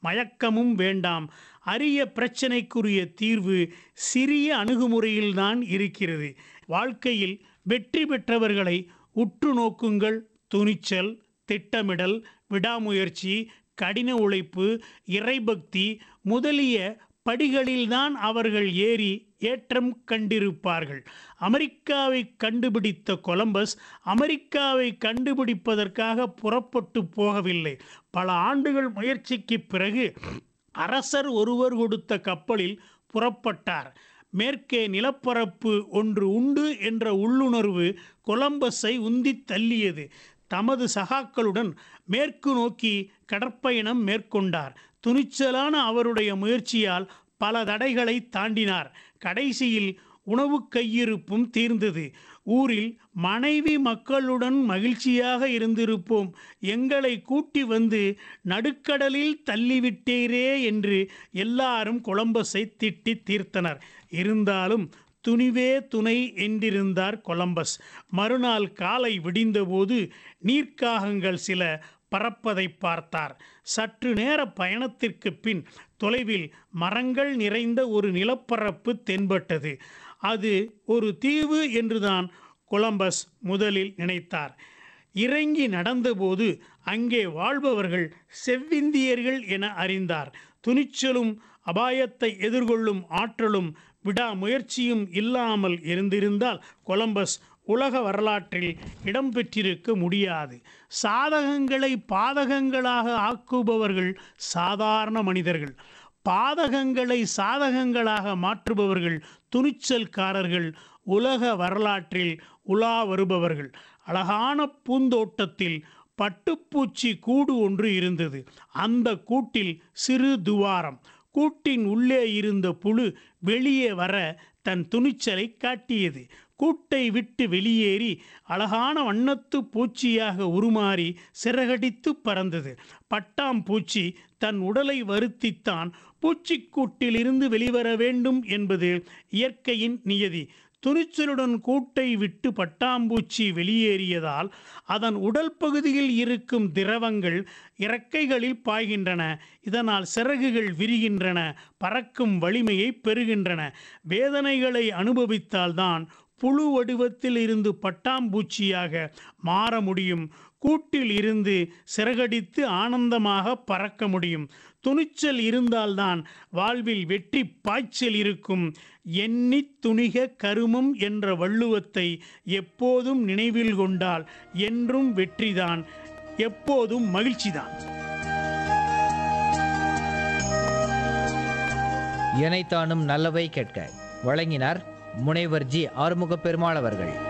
மயக்கமும் வேண்டாம். அரிய பிரச்சனைக்குரிய தீர்வு சிறிய அணுகுமுறையில்தான் இருக்கிறது. வாழ்க்கையில் வெற்றி பெற்றவர்களை உற்று நோக்குங்கள். துணிச்சல், திட்டமிடல், விடாமுயற்சி, கடின உழைப்பு, இறைபக்தி முதலிய படிகளில்தான் அவர்கள் ஏறி ஏற்றம் கண்டிருப்பார்கள். அமெரிக்காவை கண்டுபிடித்த கொலம்பஸ் அமெரிக்காவை கண்டுபிடிப்பதற்காக புறப்பட்டு போகவில்லை. பல ஆண்டுகள் முயற்சிக்கு பிறகு அரசர் ஒருவர் கொடுத்த கப்பலில் புறப்பட்டார். மேற்கே நிலப்பரப்பு ஒன்று உண்டு என்ற உள்ளுணர்வு கொலம்பஸை உந்தித் தள்ளியது. தமது சகாக்களுடன் மேற்கு நோக்கி கடற்பயணம் மேற்கொண்டார். துணிச்சலான அவருடைய முயற்சியால் பல தடைகளை தாண்டினார். கடைசியில் உணவு கையிருப்பும் தீர்ந்தது. ஊரில் மனைவி மக்களுடன் மகிழ்ச்சியாக இருந்திருப்போம், எங்களை கூட்டி வந்து நடுக்கடலில் தள்ளிவிட்டீரே என்று எல்லாரும் கொலம்பஸை திட்டி தீர்த்தனர். இருந்தாலும் துணிவே துணை என்றிருந்தார் கொலம்பஸ். மறுநாள் காலை விடிந்தபோது நீர்க்காகங்கள் சில பறப்பதை பார்த்தார். சற்று நேர பயணத்திற்கு பின் தொலைவில் மரங்கள் நிறைந்த ஒரு நிலப்பரப்பு தென்பட்டது. அது ஒரு தீவு என்றுதான் கொலம்பஸ் முதலில் நினைத்தார். இறங்கி நடந்தபோது அங்கே வாழ்பவர்கள் செவ்விந்தியர்கள் என அறிந்தார். துணிச்சலும் அபாயத்தை எதிர்கொள்ளும் ஆற்றலும் விடாமுயற்சியும் இல்லாமல் இருந்திருந்தால் கொலம்பஸ் உலக வரலாற்றில் இடம்பெற்றிருக்க முடியாது. சாதகங்களை பாதகங்களாக ஆக்குபவர்கள் சாதாரண மனிதர்கள். பாதகங்களை சாதகங்களாக மாற்றுபவர்கள் துணிச்சல்காரர்கள், உலக வரலாற்றில் உலா வருபவர்கள். அழகான பூந்தோட்டத்தில் பட்டுப்பூச்சி கூடு ஒன்று இருந்தது. அந்த கூட்டில் சிறு துவாரம். கூட்டின் உள்ளே இருந்த புழு வெளியே வர தன் துணிச்சலை காட்டியது. கூட்டை விட்டு வெளியேறி அழகான வண்ணத்து பூச்சியாக உருமாறி சிறகடித்து பறந்தது. பட்டாம்பூச்சி தன் உடலை வருத்தித்தான் பூச்சிக்கூட்டிலிருந்து வெளிவர வேண்டும் என்பது இயற்கையின் நியதி. துணிச்சலுடன் கூட்டை விட்டு பட்டாம்பூச்சி வெளியேறியதால் அதன் உடல் பகுதியில் இருக்கும் திரவங்கள் இறக்கைகளில் பாய்கின்றன. இதனால் சிறகுகள் விரிகின்றன, பறக்கும் வலிமையை பெறுகின்றன. வேதனைகளை அனுபவித்தால்தான் புழு வடிவத்தில் இருந்து பட்டாம்பூச்சியாக மாற முடியும். கூட்டில் இருந்து சிறகடித்து ஆனந்தமாக பறக்க முடியும். துணிச்சல் இருந்தால்தான் வாழ்வில் வெற்றி பாய்ச்சல் இருக்கும். எண்ணி துணிக கருமம் என்ற வள்ளுவத்தை எப்போதும் நினைவில் கொண்டால் என்றும் வெற்றிதான், எப்போதும் மகிழ்ச்சிதான். இணைத்தானும் நல்லவை கேட்க வழங்கினார் முனைவர் ஜி. ஆறுமுக பெருமாள் அவர்கள்.